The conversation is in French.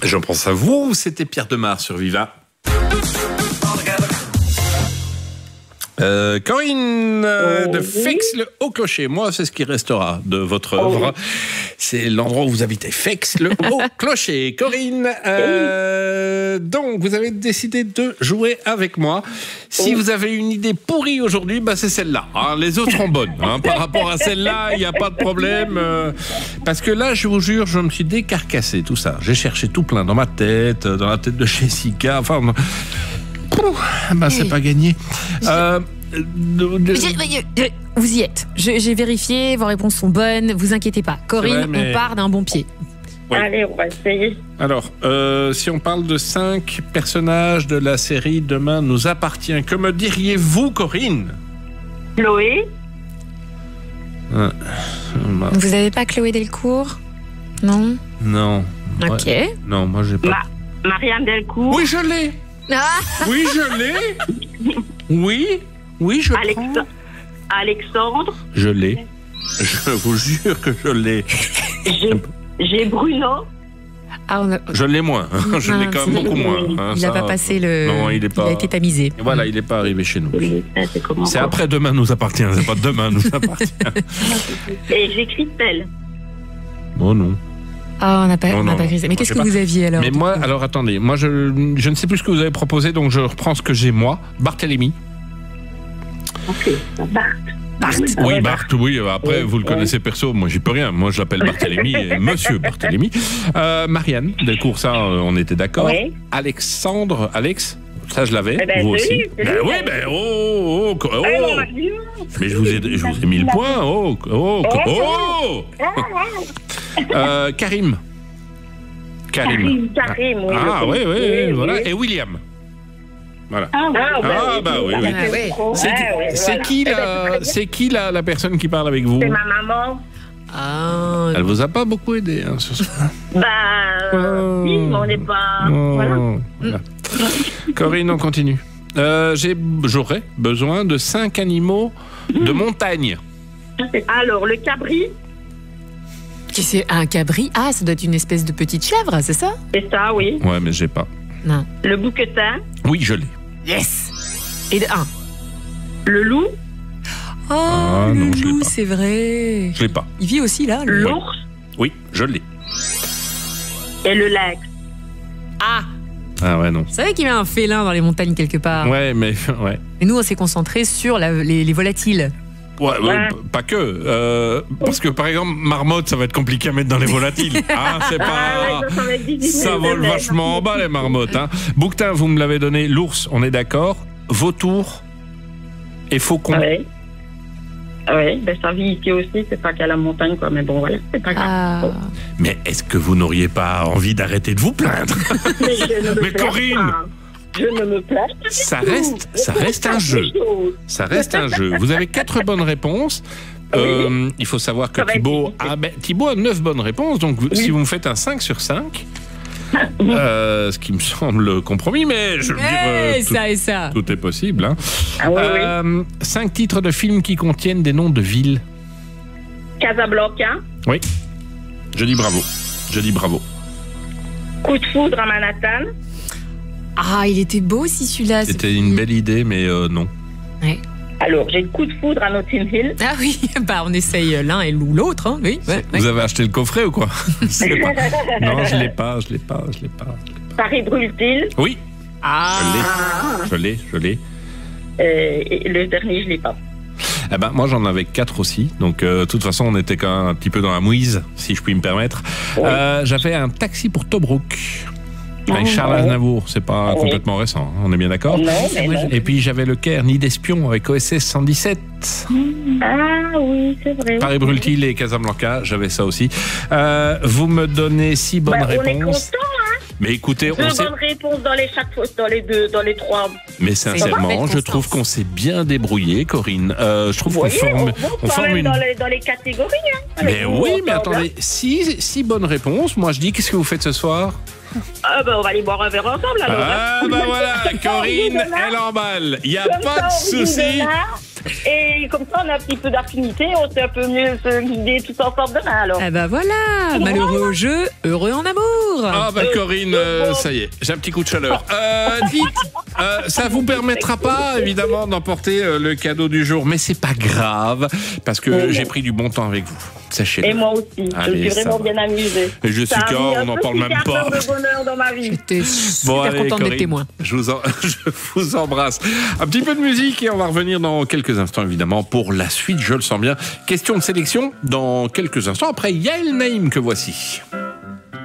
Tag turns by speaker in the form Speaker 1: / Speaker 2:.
Speaker 1: Je pense à vous, c'était Pierre Demar sur Viva. Corinne de Fex le Haut Clocher. Moi, c'est ce qui restera de votre œuvre. C'est l'endroit où vous habitez, Fex le Haut Clocher. Corinne, donc vous avez décidé de jouer avec moi. Si vous avez une idée pourrie aujourd'hui, bah c'est celle-là. Hein. Les autres sont bonnes. Hein. Par rapport à celle-là, il n'y a pas de problème. Parce que là, je vous jure, je me suis décarcassé tout ça. J'ai cherché tout plein dans ma tête, dans la tête de Jessica. Enfin, bah c'est pas gagné.
Speaker 2: Vous y êtes. J'ai vérifié, vos réponses sont bonnes, vous inquiétez pas. Corinne, on part d'un bon pied.
Speaker 3: Oui. Allez, on va essayer.
Speaker 1: Alors, si on parle de 5 personnages de la série Demain nous appartient, que me diriez-vous, Corinne?
Speaker 3: Chloé.
Speaker 2: Vous n'avez pas Chloé Delcourt? Non.
Speaker 1: Non.
Speaker 2: Ok.
Speaker 1: Ouais. Non, moi j'ai pas.
Speaker 3: Marianne Delcourt.
Speaker 1: Oui, je l'ai. Oui, je l'ai. Oui, je prends.
Speaker 3: Alexandre.
Speaker 1: Je l'ai. Je vous jure que je l'ai.
Speaker 3: J'ai Bruno.
Speaker 1: Je l'ai moins. Je l'ai quand même beaucoup moins. Hein,
Speaker 2: il n'a pas passé le.
Speaker 1: Non, il a
Speaker 2: été tamisé.
Speaker 1: Et voilà, il n'est pas arrivé chez nous. C'est après Demain nous appartient. C'est pas Demain nous appartient.
Speaker 3: Et j'ai Christelle.
Speaker 1: Oh non.
Speaker 2: Ah, on n'a pas grisé. Mais qu'est-ce que vous aviez alors?
Speaker 1: Mais moi, alors attendez, moi je ne sais plus ce que vous avez proposé, donc je reprends ce que j'ai moi. Barthélemy.
Speaker 3: Ok, Bart.
Speaker 1: Oui, Bart, oui. Après, vous le connaissez perso, moi j'y peux rien. Moi je l'appelle Barthélemy et Monsieur Barthélemy. Marianne Delcourt, ça, on était d'accord. Oui. Alexandre, Alex, ça je l'avais. Vous aussi. Oui, mais je vous ai mis le point. Karim.
Speaker 3: Karim, oui.
Speaker 1: Ah oui, voilà. Et William. Voilà. Oui. C'est qui la personne qui parle avec vous?
Speaker 3: C'est ma maman.
Speaker 1: Elle vous a pas beaucoup aidé ce soir.
Speaker 3: Oui, mais on n'est pas. Voilà.
Speaker 1: Corinne, on continue. J'aurais besoin de 5 animaux de montagne.
Speaker 3: Alors, le cabri.
Speaker 2: C'est un cabri? Ah, ça doit être une espèce de petite chèvre, c'est ça?
Speaker 3: C'est ça, oui.
Speaker 1: Ouais, mais j'ai pas.
Speaker 2: Non.
Speaker 3: Le bouquetin.
Speaker 1: Oui, je l'ai.
Speaker 2: Yes. Et de 1.
Speaker 3: Le loup.
Speaker 2: Oh, le loup, c'est vrai.
Speaker 1: Je l'ai pas.
Speaker 2: Il vit aussi là,
Speaker 3: l'ours.
Speaker 1: Oui, je l'ai.
Speaker 3: Et le lac.
Speaker 1: Ah ouais, non.
Speaker 2: C'est vrai qu'il y a un félin dans les montagnes quelque part.
Speaker 1: Ouais, mais ouais.
Speaker 2: Et nous, on s'est concentré sur les volatiles.
Speaker 1: Ouais. Pas que. Parce que par exemple, marmotte, ça va être compliqué à mettre dans les volatiles. C'est pas. Ça vole vachement en bas les marmottes. Bouquetin, vous me l'avez donné. L'ours, on est d'accord. Vautour et faucon.
Speaker 3: Oui, ça vit ici aussi. C'est pas qu'à la montagne, quoi. Mais bon, voilà, c'est pas grave.
Speaker 1: Mais est-ce que vous n'auriez pas envie d'arrêter de vous plaindre? Mais Corinne.
Speaker 3: Je ne me plains pas.
Speaker 1: Ça reste un jeu. Ça reste un jeu. Vous avez 4 bonnes réponses. Il faut savoir que Thibaut a 9 bonnes réponses. Donc, si vous me faites un 5 sur 5, ce qui me semble compromis, mais je veux dire, tout est possible. 5 titres de films qui contiennent des noms de villes.
Speaker 3: Casablanca.
Speaker 1: Oui. Je dis bravo.
Speaker 3: Coup de foudre à Manhattan.
Speaker 2: Ah, il était beau aussi celui-là.
Speaker 1: C'était une belle idée, mais non.
Speaker 2: Ouais.
Speaker 3: Alors, j'ai le coup de foudre à Notting Hill.
Speaker 2: Ah oui, on essaye l'un et l'autre. Hein. Oui,
Speaker 1: Vous avez acheté le coffret ou quoi? Non, je l'ai pas.
Speaker 3: Paris brûle-t-il?
Speaker 1: Oui. Je l'ai.
Speaker 3: Et le dernier, je l'ai pas.
Speaker 1: Moi j'en avais 4 aussi, donc de toute façon on était quand même un petit peu dans la mouise, si je puis me permettre. J'avais un taxi pour Tobruk. Avec Charles Aznavour, c'est pas complètement récent, on est bien d'accord? Et puis j'avais le Caire, Nid d'espion avec OSS 117.
Speaker 3: Ah oui, c'est vrai.
Speaker 1: Paris brûle-t-il et Casablanca, j'avais ça aussi. Vous me donnez 6 bonnes réponses.
Speaker 3: On est content,
Speaker 1: Mais écoutez,
Speaker 3: 2 bonnes réponses dans les 3.
Speaker 1: Mais sincèrement, je trouve qu'on s'est bien débrouillé, Corinne. Je trouve qu'on forme une...
Speaker 3: dans les catégories.
Speaker 1: Mais oui, mais attendez, 6 bonnes réponses. Moi, je dis, qu'est-ce que vous faites ce soir?
Speaker 3: On va aller boire un verre ensemble alors.
Speaker 1: Voilà, Corinne, elle emballe. Il n'y a pas de souci.
Speaker 3: Et comme ça, on a un petit peu d'affinité, on sait un peu mieux se guider tout ensemble demain alors.
Speaker 2: Voilà, malheureux au jeu, heureux en amour. Londres.
Speaker 1: Ah bah Corinne, ça y est, j'ai un petit coup de chaleur. Dites, ça vous permettra pas évidemment d'emporter le cadeau du jour, mais c'est pas grave parce que j'ai pris du bon temps avec vous. Sachez-le.
Speaker 3: Et moi aussi.
Speaker 1: Allez,
Speaker 3: je suis vraiment bien amusée.
Speaker 1: Et je suis on n'en parle même pas.
Speaker 3: de bonheur dans ma vie.
Speaker 2: J'étais super contente d'être témoin.
Speaker 1: Je vous embrasse. Un petit peu de musique et on va revenir dans quelques instants évidemment pour la suite, je le sens bien. Question de sélection dans quelques instants après Yael Naïm que voici.